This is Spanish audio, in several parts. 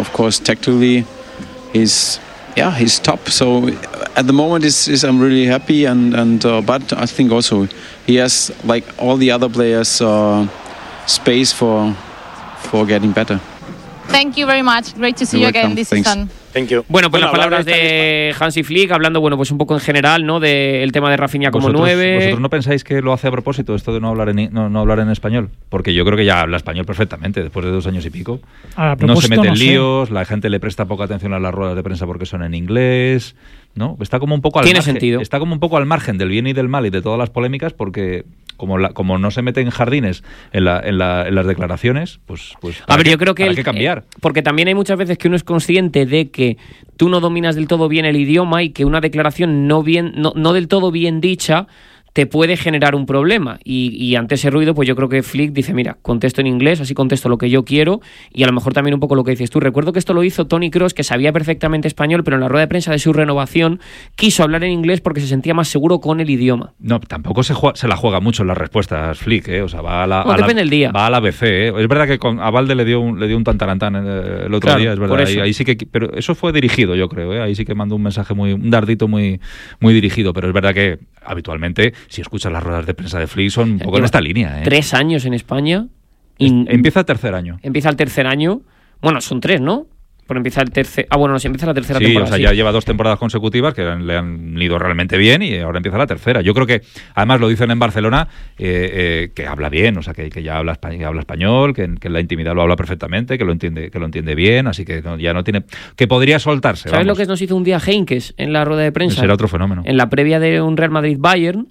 of course, tactically, he's top. So at the moment, I'm really happy, but I think also he has, like all the other players, space for getting better. Thank you very much. Great to see you again this season. Thank you. Bueno, pues las palabras de Hansi Flick, hablando, bueno, pues un poco en general, ¿no? Del tema de Rafinha como 9. ¿Vosotros no pensáis que lo hace a propósito, esto de no hablar en español? Porque yo creo que ya habla español perfectamente, después de 2 años y pico. No se mete en líos, la gente le presta poca atención a las ruedas de prensa porque son en inglés, ¿no? Está como un poco al Tiene margen, sentido. Está como un poco al margen del bien y del mal y de todas las polémicas, porque como no se mete en jardines en las declaraciones, pues a ver, yo creo que hay que cambiar. Porque también hay muchas veces que uno es consciente de que tú no dominas del todo bien el idioma y que una declaración no del todo bien dicha te puede generar un problema, y ante ese ruido pues yo creo que Flick dice, mira, contesto en inglés, así contesto lo que yo quiero, y a lo mejor también un poco lo que dices tú. Recuerdo que esto lo hizo Toni Kroos, que sabía perfectamente español, pero en la rueda de prensa de su renovación quiso hablar en inglés porque se sentía más seguro con el idioma. No, tampoco se la juega mucho en las respuestas Flick, o sea, va a la depende del día. Va a la ABC, Es verdad que a Valde le dio un tantarantán el otro día, es verdad. Ahí sí que, pero eso fue dirigido, yo creo, Ahí sí que mandó un mensaje un dardito muy dirigido, pero es verdad que habitualmente, si escuchas las ruedas de prensa de Flick, son un poco en esta línea. 3 años en España. Empieza el tercer año. Empieza el tercer año. Bueno, son 3, ¿no? Pero empieza el tercer... no, si empieza la tercera temporada. O sea, ya lleva 2 temporadas consecutivas que le han ido realmente bien y ahora empieza la tercera. Yo creo que, además lo dicen en Barcelona, que habla bien, o sea, que ya habla español, que en la intimidad lo habla perfectamente, que lo entiende bien, así que ya no tiene... Que podría soltarse. ¿Sabes lo que nos hizo un día Heinkes en la rueda de prensa? Será otro fenómeno. En la previa de un Real Madrid-Bayern,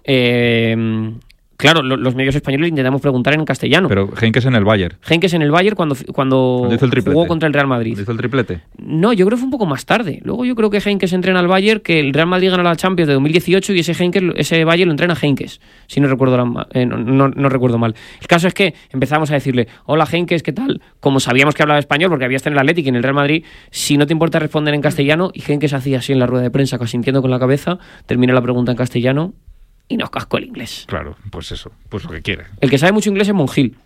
claro, los medios españoles intentamos preguntar en castellano. Pero Heinkes en el Bayern. Heinkes en el Bayern cuando hizo el jugó contra el Real Madrid. ¿Hizo el triplete? No, yo creo que fue un poco más tarde. Luego yo creo que Heinkes entrena al Bayern, que el Real Madrid gana la Champions de 2018 y ese Bayern lo entrena Heinkes, si no recuerdo no recuerdo mal. El caso es que empezamos a decirle, hola Heinkes, ¿qué tal? Como sabíamos que hablaba español porque había estado en el Athletic y en el Real Madrid, si no te importa responder en castellano, y Heinkes hacía así en la rueda de prensa, asintiendo con la cabeza, termina la pregunta en castellano y nos cascó el inglés. Claro, pues eso, pues lo que quiere. El que sabe mucho inglés es Monjil.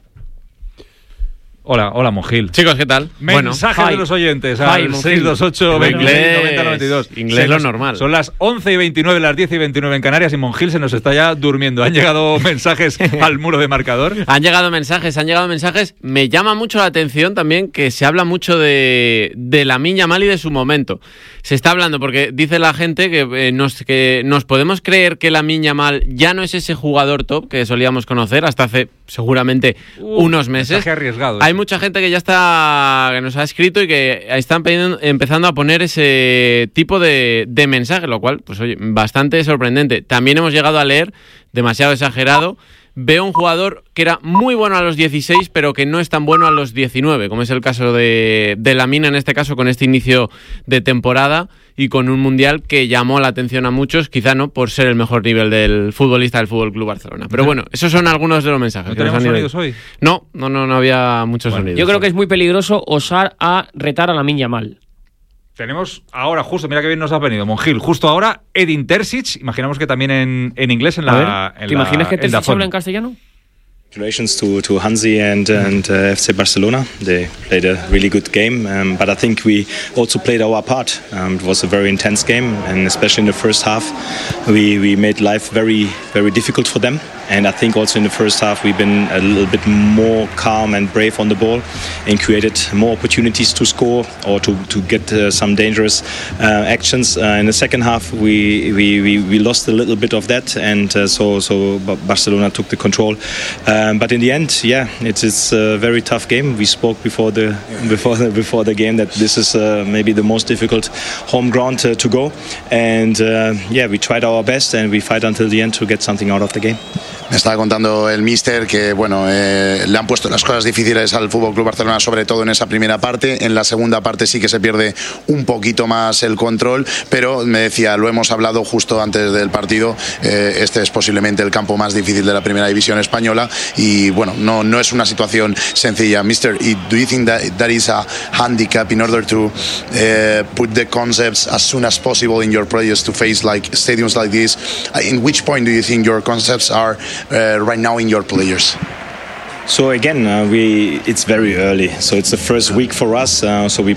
Hola, Monjil. Chicos, ¿qué tal? Mensajes de los oyentes al 628 90 92. Inglés lo normal. Son las 11:29, las 10:29 en Canarias, y Monjil se nos está ya durmiendo. ¿Han llegado mensajes al muro de marcador? Han llegado mensajes. Me llama mucho la atención también que se habla mucho de Lamine Yamal y de su momento. Se está hablando porque dice la gente que nos podemos creer que Lamine Yamal ya no es ese jugador top que solíamos conocer hasta hace seguramente unos meses. Mensaje arriesgado. Hay mucha gente que que nos ha escrito y que están empezando a poner ese tipo de mensaje, lo cual, pues oye, bastante sorprendente. También hemos llegado a leer, demasiado exagerado, veo un jugador que era muy bueno a los 16, pero que no es tan bueno a los 19, como es el caso de Lamine, en este caso, con este inicio de temporada y con un mundial que llamó la atención a muchos, quizá no por ser el mejor nivel del futbolista del FC Barcelona. Pero bueno, esos son algunos de los mensajes. ¿No tenemos sonidos hoy? No había muchos sonidos. Yo creo que es muy peligroso osar a retar a Lamine Yamal. Tenemos ahora, justo, mira qué bien nos ha venido, Monjil, justo ahora, Edin Terzic, imaginamos que también en inglés ¿Te imaginas que Terzic habla en castellano? Congratulations to Hansi and FC Barcelona. They played a really good game, but I think we also played our part. It was a very intense game, and especially in the first half, we made life very, very difficult for them. And I think also in the first half we've been a little bit more calm and brave on the ball and created more opportunities to score or to get some dangerous actions. In the second half we lost a little bit of that, and so Barcelona took the control. But in the end, yeah, it's a very tough game. We spoke before the game that this is maybe the most difficult home ground to go, and we tried our best and we fight until the end to get something out of the game. Me estaba contando el míster que le han puesto las cosas difíciles al FC Barcelona, sobre todo en esa primera parte. En la segunda parte sí que se pierde un poquito más el control, pero me decía, lo hemos hablado justo antes del partido, este es posiblemente el campo más difícil de la primera división española y bueno, no es una situación sencilla. Mister, do you think that is a handicap in order to put the concepts as soon as possible in your players to face like stadiums like this? In which point do you think your concepts are right now in your players? So again, it's very early. So it's the first week for us. So we